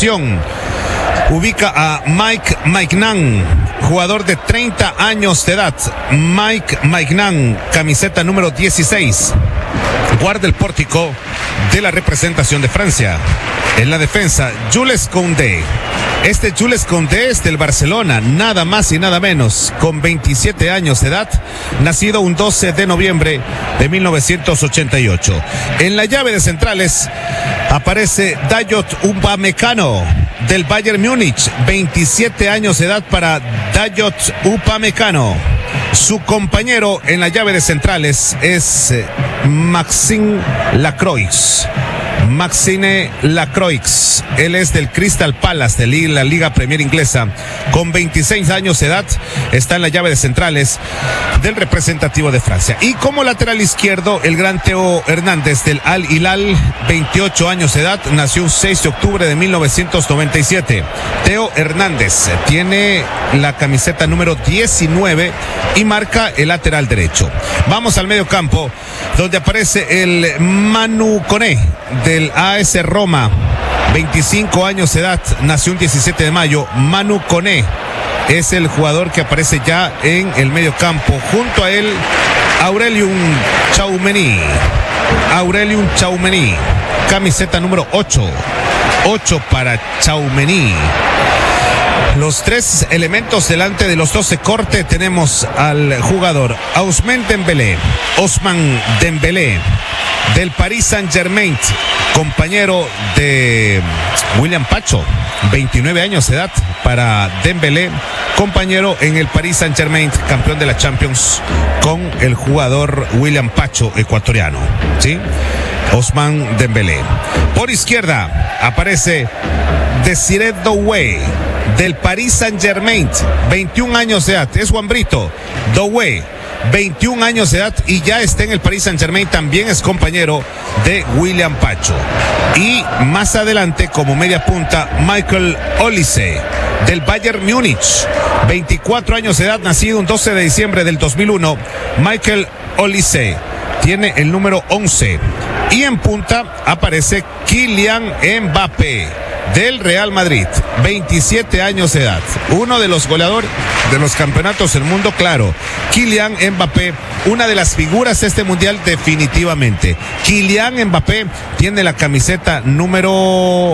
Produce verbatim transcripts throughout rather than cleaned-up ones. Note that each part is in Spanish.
clasificación ubica a Mike Maignan, jugador de treinta años de edad. Mike Maignan, camiseta número dieciséis. Guarda el pórtico de la representación de Francia. En la defensa, Jules Koundé. Este Jules Koundé es del Barcelona, nada más y nada menos, con veintisiete años de edad, nacido un doce de noviembre de mil novecientos ochenta y ocho. En la llave de centrales aparece Dayot Upamecano del Bayern Múnich, veintisiete años de edad para Dayot Upamecano. Su compañero en la llave de centrales es Maxime Lacroix. Maxime Lacroix, él es del Crystal Palace de la Liga Premier Inglesa, con veintiséis años de edad, está en la llave de centrales del representativo de Francia. Y como lateral izquierdo, el gran Theo Hernández del Al Hilal, veintiocho años de edad, nació un seis de octubre de mil novecientos noventa y siete. Theo Hernández tiene la camiseta número diecinueve y marca el lateral derecho. Vamos al medio campo, donde aparece el Manu Koné del A S Roma, veinticinco años de edad, nació un diecisiete de mayo. Manu Koné es el jugador que aparece ya en el medio campo. Junto a él, Aurelium Tchouameni. Aurelium Tchouameni, camiseta número ocho. ocho para Tchouameni. Los tres elementos delante de los doce corte tenemos al jugador Ousmane Dembélé, Ousmane Dembélé del Paris Saint-Germain, compañero de William Pacho, veintinueve años de edad para Dembélé, compañero en el Paris Saint-Germain, campeón de la Champions con el jugador William Pacho, ecuatoriano, ¿sí? Ousmane Dembélé. Por izquierda aparece Desiré Doué del Paris Saint-Germain, veintiún años de edad, es Juan Brito. Doué, veintiún años de edad y ya está en el Paris Saint-Germain, también es compañero de William Pacho. Y más adelante, como media punta, Michael Olise del Bayern Múnich, veinticuatro años de edad, nacido un doce de diciembre del dos mil uno. Michael Olise tiene el número once. Y en punta aparece Kylian Mbappé del Real Madrid, veintisiete años de edad, uno de los goleadores de los campeonatos del mundo, claro. Kylian Mbappé, una de las figuras de este mundial definitivamente. Kylian Mbappé tiene la camiseta número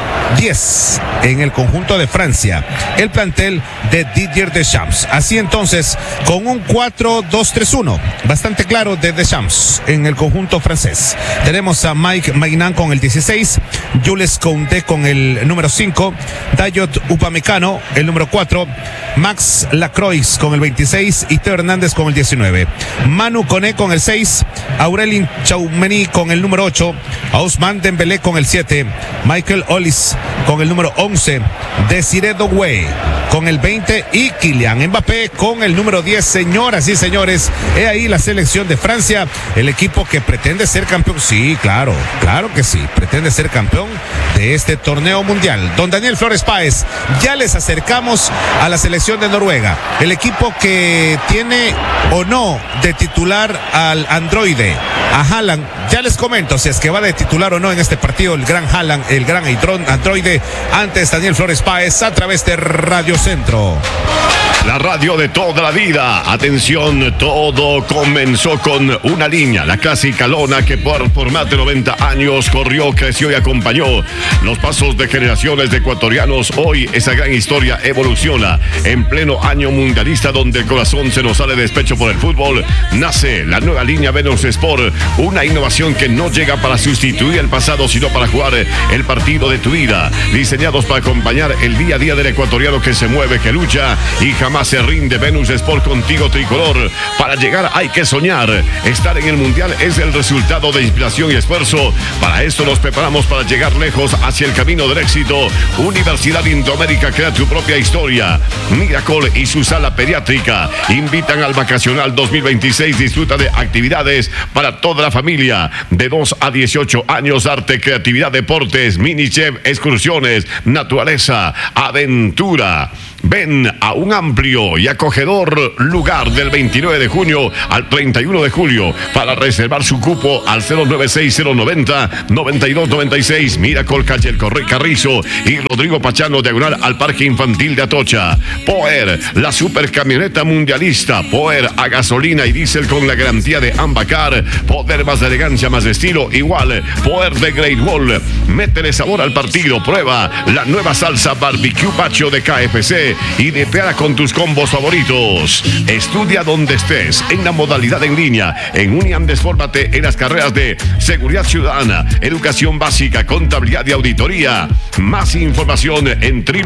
diez en el conjunto de Francia, el plantel de Didier Deschamps. Así entonces, con un cuatro dos tres uno bastante claro de Deschamps en el conjunto francés. Tenemos a Mike Maignan con el dieciséis, Jules Koundé con el número cinco, Dayot Upamecano el número cuatro, Max Lacroix con el veintiséis y Theo Hernández con el diecinueve. Manu Koné con el seis, Aurelium Tchouameni con el número ocho, Ousmane Dembélé con el siete, Michael Olise con el número once, Desiré Doué con el veinte y Kylian Mbappé con el número diez. Señoras y señores, he ahí la selección de Francia, el equipo que pretende ser campeón. Sí, claro, claro que sí, pretende ser campeón de este torneo mundial. Don Daniel Flores Páez, ya les acercamos a la selección de Noruega, el equipo que tiene o no de titular al androide, a Haaland. Ya les comento si es que va de titular o no en este partido el gran Haaland, el gran androide. Antes, Daniel Flores Páez a través de Radio Centro. La radio de toda la vida. Atención, todo comenzó con una línea, la clásica lona que por, por más de noventa años corrió, creció y acompañó los pasos de generaciones de ecuatorianos. Hoy esa gran historia evoluciona en pleno año mundialista, donde el corazón se nos sale de despecho por el fútbol. Nace la nueva línea Venus Sport, una innovación que no llega para sustituir el pasado, sino para jugar el partido de tu vida. Diseñados para acompañar el día a día del ecuatoriano que se mueve, que lucha y jamás se rinde. Venus Sport, contigo tricolor. Para llegar hay que soñar. Estar en el mundial es el resultado de inspiración y esfuerzo. Para esto nos preparamos para llegar lejos hacia el camino del éxito. Universidad Indoamérica, crea tu propia historia. Miracle y su sala pediátrica invitan al vacacional dos mil veintiséis. Disfruta de actividades para toda la familia de dos a dieciocho años. Arte, creatividad, deportes, mini chef, excursiones, naturaleza, aventura. Ven a un amplio amplio y acogedor lugar del veintinueve de junio al treinta y uno de julio. Para reservar su cupo al cero nueve seis cero noventa noventa y dos noventa y seis, Miracle Calle El Corre Carrizo y Rodrigo Pachano, diagonal al Parque Infantil de Atocha. Poer, la super camioneta mundialista. Poer a gasolina y diésel con la garantía de Ambacar. Poder más de elegancia, más de estilo, igual. Poer de Great Wall. Métele sabor al partido. Prueba la nueva salsa barbecue pacho de K F C y depara con tus combos favoritos. Estudia donde estés en la modalidad en línea. En Uniam, desfórmate en las carreras de Seguridad Ciudadana, Educación Básica, Contabilidad y Auditoría. Más información en w